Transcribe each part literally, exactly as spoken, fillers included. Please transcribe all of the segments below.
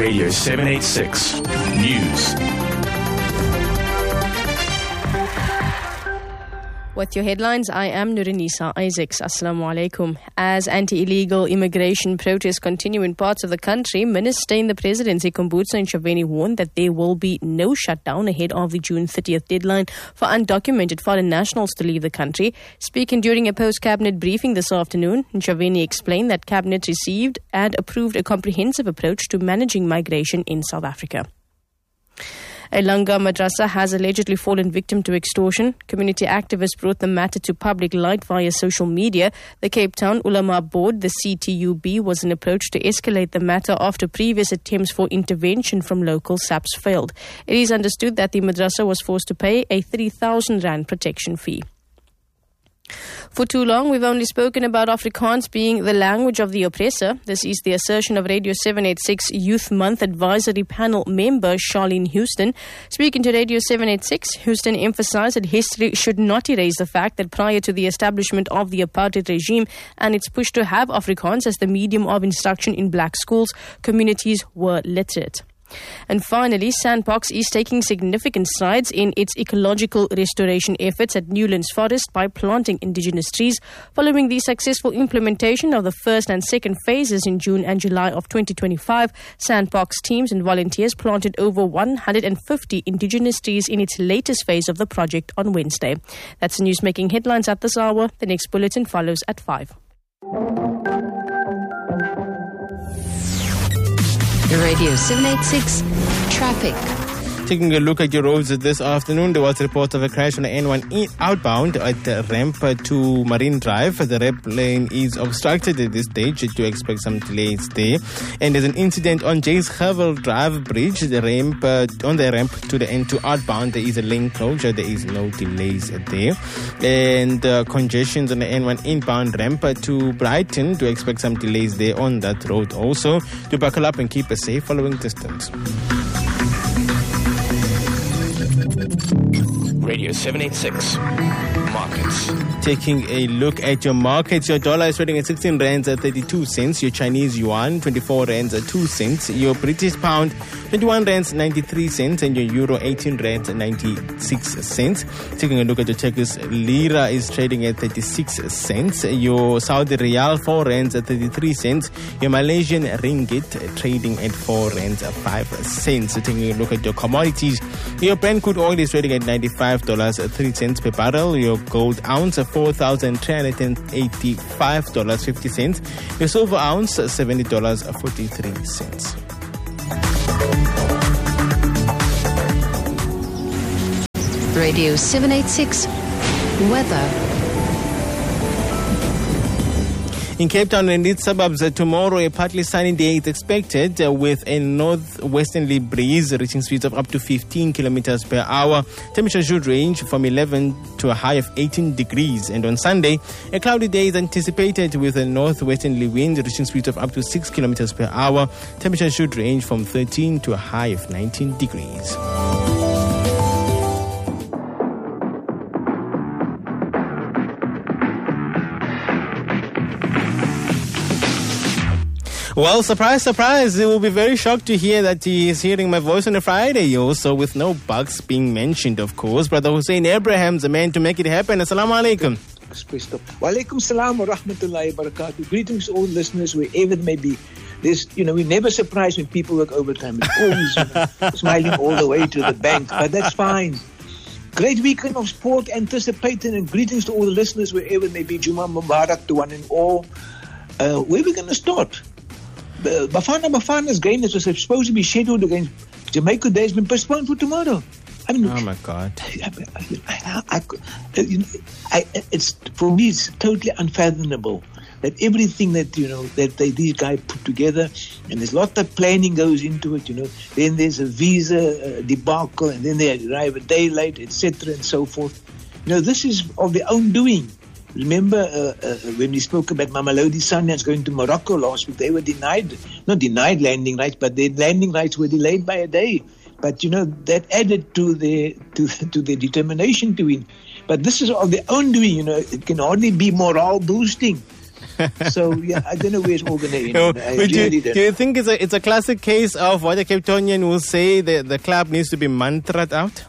Radio seven eighty-six News. With your headlines, I am Nurinisa Isaacs. Assalamu alaikum. As anti-illegal immigration protests continue in parts of the country, Minister in the Presidency Kumbutso Ntshavheni warned that there will be no shutdown ahead of the June thirtieth deadline for undocumented foreign nationals to leave the country. Speaking during a post-cabinet briefing this afternoon, Ntshavheni explained that Cabinet received and approved a comprehensive approach to managing migration in South Africa. A Langa madrasa has allegedly fallen victim to extortion. Community activists brought the matter to public light via social media. The Cape Town Ulama Board, the C T U B, was an approach to escalate the matter after previous attempts for intervention from local S A Ps failed. It is understood that the madrasa was forced to pay a three thousand rand protection fee. For too long, we've only spoken about Afrikaans being the language of the oppressor. This is the assertion of Radio seven eighty-six Youth Month Advisory Panel member Charlene Houston. Speaking to Radio seven eighty-six, Houston emphasized that history should not erase the fact that prior to the establishment of the apartheid regime and its push to have Afrikaans as the medium of instruction in black schools, communities were literate. And finally, Sandbox is taking significant strides in its ecological restoration efforts at Newlands Forest by planting indigenous trees. Following the successful implementation of the first and second phases in June and July of twenty twenty-five, Sandbox teams and volunteers planted over one hundred fifty indigenous trees in its latest phase of the project on Wednesday. That's the news making headlines at this hour. The next bulletin follows at five. Radio seven eighty-six Traffic. Taking a look at your roads this afternoon, there was a report of a crash on the N one outbound at the ramp to Marine Drive. The ramp lane is obstructed at this stage. Do expect some delays there. And there's an incident on Jays Havel Drive Bridge. The ramp uh, on the ramp to the N two outbound, there is a lane closure. There is no delays there. And uh, congestions on the N one inbound ramp to Brighton. Do expect some delays there on that road also. Do buckle up and keep a safe following distance. Radio seven eighty-six Markets. Taking a look at your markets, your dollar is trading at sixteen rands at thirty-two cents. Your Chinese yuan, twenty-four rands at two cents. Your British pound, twenty-one rands ninety-three cents. And your euro, eighteen rands ninety-six cents. Taking a look at your Turkish lira is trading at thirty-six cents. Your Saudi riyal, four rands at thirty-three cents. Your Malaysian ringgit trading at four rands at five cents. Taking a look at your commodities, your Brent crude oil is trading at ninety-five dollars and three cents per barrel. Your gold ounce, four thousand three hundred eighty-five dollars and fifty cents. Your silver ounce, seventy dollars and forty-three cents. Radio seven eighty-six Weather. In Cape Town and its suburbs, uh, tomorrow a partly sunny day is expected uh, with a northwesterly breeze reaching speeds of up to fifteen kilometers per hour. Temperature should range from eleven to a high of eighteen degrees. And on Sunday, a cloudy day is anticipated with a northwesterly wind reaching speeds of up to six kilometers per hour. Temperature should range from thirteen to a high of nineteen degrees. Well, surprise, surprise. You will be very shocked to hear that he is hearing my voice on a Friday also, with no bugs being mentioned, of course. Brother Hussein Abraham's the man to make it happen. Assalamu alaikum. Wa alaikum salam wa rahmatullahi wa barakatuh. Greetings, all listeners, wherever they may be. There's, you know, we're never surprised when people work overtime. It's always you know, smiling all the way to the bank, but that's fine. Great weekend of sport anticipated, and greetings to all the listeners, wherever they may be. Juma Mubarak to one and all. Uh, where are we going to start? Uh, Bafana Bafana's game that was supposed to be scheduled against Jamaica Day has been postponed for tomorrow. I mean, oh my God! I, I, I, I, you know, I, it's for me, it's totally unfathomable that everything that you know that they, these guys put together, and there's a lot of planning goes into it. You know, then there's a visa uh, debacle, and then they arrive a day late, et cetera, and so forth. You know, this is of their own doing. Remember uh, uh, when we spoke about Mamelodi Sundowns going to Morocco last week, they were denied, not denied landing rights, but their landing rights were delayed by a day. But, you know, that added to their, to, to their determination to win. But this is of their own doing, you know, it can hardly be morale boosting So, yeah, I don't know where it's all going to end. No, I but really do, don't. do you think it's a, it's a classic case of what a Cape Townian will say, that the club needs to be mantraed out?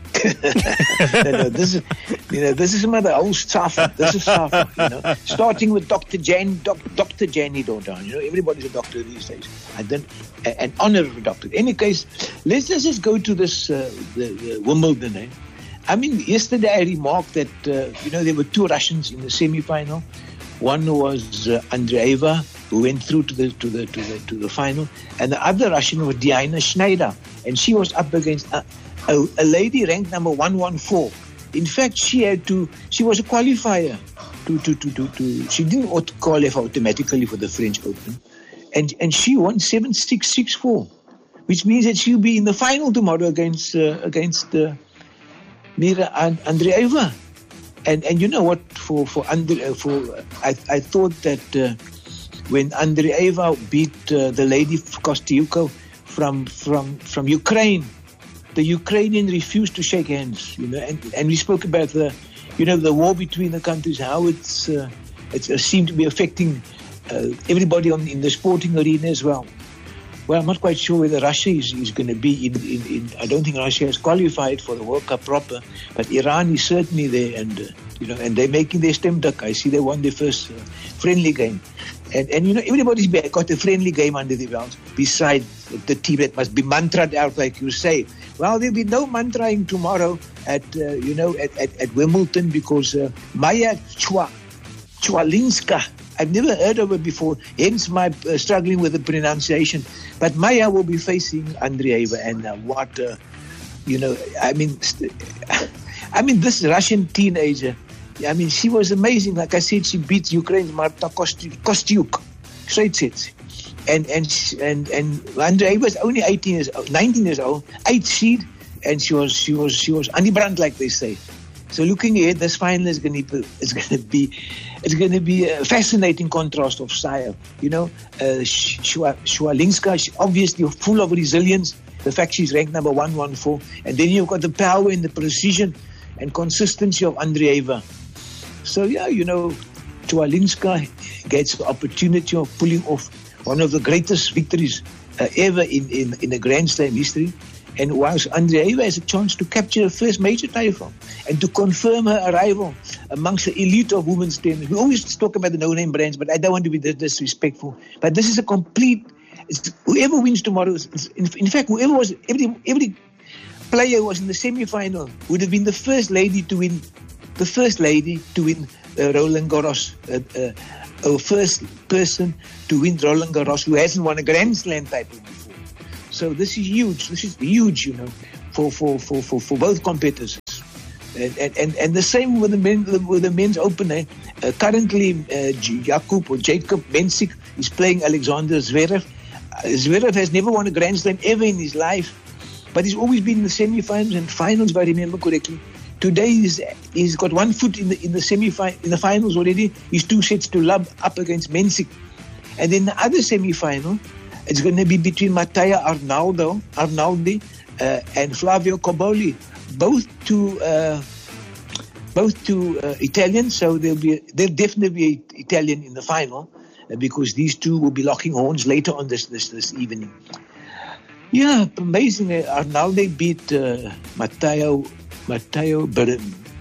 no, no, this is, you know, this is some of the old stuff. This is stuff, you know. Starting with Doctor Jane, doc, Doctor Janie Dordan. You know, everybody's a doctor these days. I don't, an honorary doctor. In any case, let's, let's just go to this uh, the, the Wimbledon. Eh? I mean, yesterday I remarked that uh, you know there were two Russians in the semi-final. One was uh, Andreeva, who went through to the to the to the to the final, and the other Russian was Diana Schneider, and she was up against a, a, a lady ranked number one one four. In fact, she had to. She was a qualifier. To to to to, to she didn't auto qualify automatically for the French Open, and and she won seven six six four, which means that she'll be in the final tomorrow against uh, against uh, Mira and Andreeva. And and you know what? For for Andre, for I I thought that uh, when Andreeva beat uh, the lady Kostyuko from from from Ukraine, the Ukrainian refused to shake hands. You know, and and we spoke about the, you know, the war between the countries, how it's uh, it's uh, seemed to be affecting uh, everybody on, in the sporting arena as well. Well, I'm not quite sure whether Russia is, is going to be in, in, in. I don't think Russia has qualified for the World Cup proper, but Iran is certainly there, and uh, you know, and they're making their stem duck. I see they won their first uh, friendly game, and and you know, everybody's got a friendly game under their belts. Besides the team that must be mantraed out, like you say. Well, there'll be no mantraing tomorrow at uh, you know at, at, at Wimbledon because uh, Maya Chwa Chwalinska. I've never heard of her before, hence my uh, struggling with the pronunciation. But Maya will be facing Andreeva, and uh, what, uh, you know, I mean, st- I mean, this Russian teenager, I mean, she was amazing. Like I said, she beat Ukraine's Marta Kostyuk, straight sets. And and and and Andreeva was only eighteen years old, nineteen years old, eighth seed, and she was she was she was Annie Brandt, like they say. So looking ahead, this final is going to be, it's going to be, it's going to be a fascinating contrast of style. You know, uh, Swalinska, obviously full of resilience. The fact she's ranked number one one four, and then you've got the power and the precision and consistency of Andreeva. So yeah, you know, Swalinska gets the opportunity of pulling off one of the greatest victories uh, ever in, in in a Grand Slam history. And whilst Andreeva has a chance to capture her first major title and to confirm her arrival amongst the elite of women's tennis. We always talk about the no-name brands, but I don't want to be disrespectful. But this is a complete, it's, whoever wins tomorrow, is, in, in fact, whoever was, every, every player who was in the semi-final would have been the first lady to win, the first lady to win uh, Roland Garros, uh, uh, or first person to win Roland Garros who hasn't won a Grand Slam title before. So this is huge. This is huge, you know, for for, for, for, for both competitors. And, and and the same with the men with the men's open. Eh? Uh, currently, uh, Jakub or Jacob Mensik is playing Alexander Zverev. Uh, Zverev has never won a Grand Slam ever in his life, but he's always been in the semi-finals and finals, if I remember correctly. Today he's, he's got one foot in the in the semi in the finals already. He's two sets to love up against Mensik, and then the other semi-final. It's going to be between Matteo Arnaldo, Arnaldi uh, and Flavio Cobolli, both two, uh, both two uh, Italians. So they'll be, they'll definitely be Italian in the final uh, because these two will be locking horns later on this this, this evening. Yeah, amazing. Uh, Arnaldi beat uh, Matteo Matteo Ber-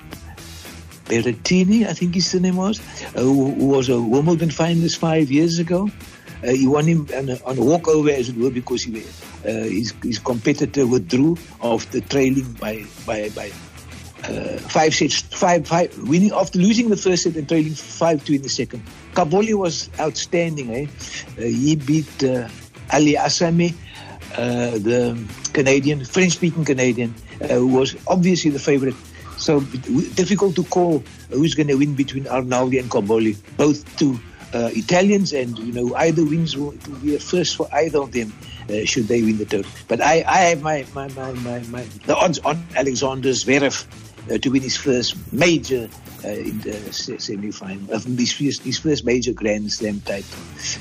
Berrettini, I think his name was, uh, who, who was a Wimbledon finalist five years ago. Uh, he won him on a, on a walkover, as it were, because he, uh, his, his competitor withdrew after trailing by by by uh, five sets, five five, winning after losing the first set and trailing five two in the second. Cobolli was outstanding. Eh? Uh, he beat uh, Ali Assami, uh, the Canadian, French-speaking Canadian, uh, who was obviously the favorite. So difficult to call who's going to win between Arnaldi and Cobolli, both two. Uh, Italians, and you know, either wins will, it will be a first for either of them uh, should they win the title. But I, I have my, my, my, my, my the odds on Alexander Zverev uh, to win his first major uh, in the semi-final, uh, his, first, his first major Grand Slam title.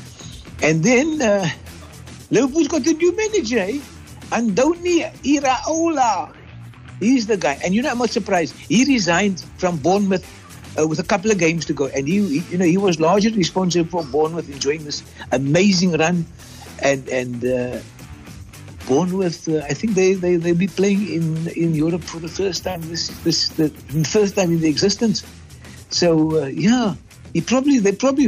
And then uh, Liverpool's got a new manager, eh? Andoni Iraola. He's the guy, and you know, I'm not surprised. He resigned from Bournemouth uh, with a couple of games to go. And he, he, you know, he was largely responsible for Bournemouth enjoying this amazing run. And and uh, Bournemouth, uh, I think they they they'll be playing in, in Europe for the first time this this the first time in their existence. So uh, yeah, he probably they probably,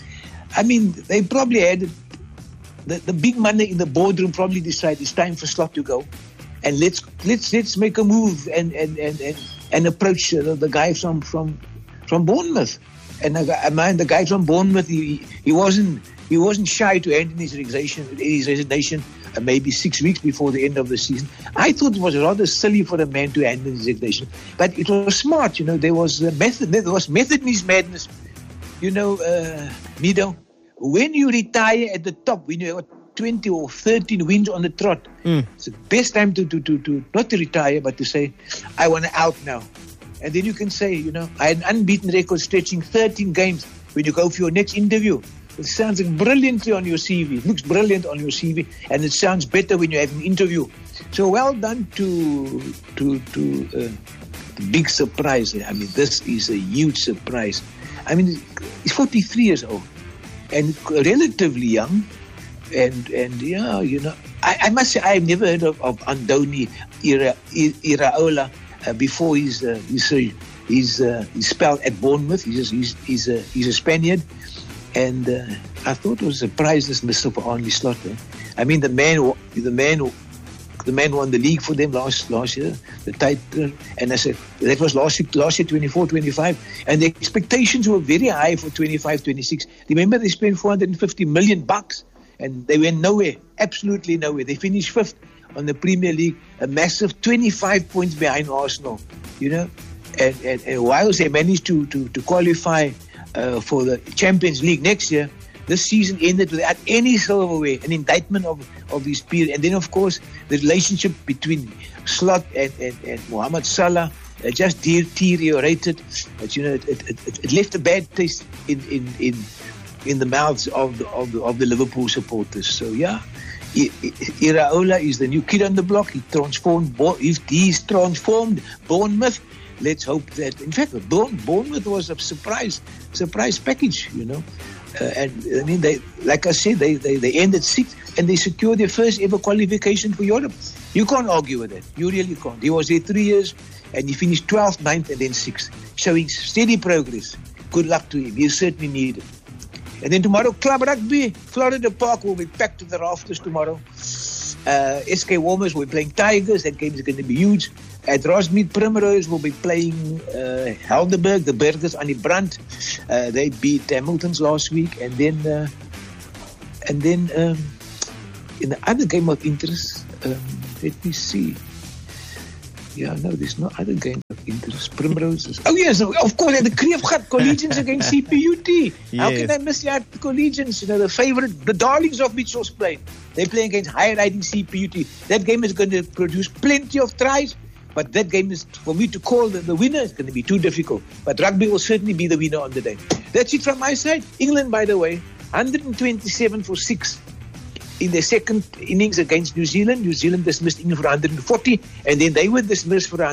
I mean, they probably had the, the big money in the boardroom probably decided it's time for Slot to go, and let's let's let's make a move and and and and, and approach uh, the guy from from from Bournemouth. And I mind the guy from Bournemouth, he he wasn't he wasn't shy to hand in his resignation his resignation uh, maybe six weeks before the end of the season. I thought it was rather silly for a man to hand in his resignation, but it was smart. You know, there was a method. There was method in his madness. You know, uh, Mido, when you retire at the top, when you have twenty or thirteen wins on the trot, mm. it's the best time to, to, to, to not to retire, but to say, I want to out now. And then you can say, you know, I had an unbeaten record stretching thirteen games. When you go for your next interview, it sounds brilliantly on your C V. It looks brilliant on your C V, and it sounds better when you have an interview. So well done to to to uh, the big surprise. I mean, this is a huge surprise. I mean, he's forty-three years old and relatively young. And and yeah, you know, I, I must say I've never heard of, of Andoni Ira, Iraola uh, before he's uh, he's uh, he's, uh, he's spelled at Bournemouth. He's he's he's a, he's a Spaniard, and uh, I thought it was a prize dismissal for Arne Slot. Eh? I mean, the man the man the man won the league for them last last year, the title, and I said that was last year, last year twenty-four twenty-five, and the expectations were very high for twenty-five twenty-six. Remember, they spent four hundred fifty million bucks. And they went nowhere, absolutely nowhere. They finished fifth on the Premier League, a massive twenty-five points behind Arsenal, you know. And, and, and whilst they managed to, to, to qualify uh, for the Champions League next year, this season ended without any silverware, an indictment of, of this period. And then, of course, the relationship between Slot and, and, and Mohamed Salah uh, just deteriorated. But, you know, it, it, it, it left a bad taste in in, in in the mouths of the, of the of the Liverpool supporters. So yeah, I, I, Iraola is the new kid on the block. He transformed. He's, he's transformed Bournemouth. Let's hope that. In fact, Bournemouth was a surprise surprise package. You know, uh, and I mean, they like I said, they, they they ended sixth and they secured their first ever qualification for Europe. You can't argue with that. You really can't. He was there three years and he finished twelfth, ninth, and then sixth, showing steady progress. Good luck to him. He certainly needed it. And then tomorrow, Club Rugby, Florida Park will be packed to the rafters tomorrow. Uh, S K Warmers will be playing Tigers. That game is going to be huge. At Rossmead, Primrose will be playing uh, Helderberg, the Burgers, Annie Brandt. Uh, they beat Hamiltons last week. And then, uh, and then um, in the other game of interest, um, let me see. Yeah, no, there's no other game of interest. Primroses. Oh, yes, of course, the Kreefgat Collegians against C P U T. Yes. How can I miss the Collegians? You know, the favorite, the darlings of Mitchell's Plain. They're playing against high-riding C P U T. That game is going to produce plenty of tries, but that game is, for me to call the, the winner, is going to be too difficult. But rugby will certainly be the winner on the day. That's it from my side. England, by the way, one hundred twenty-seven for six. In their second innings against New Zealand, New Zealand dismissed England for one hundred forty, and then they were dismissed for one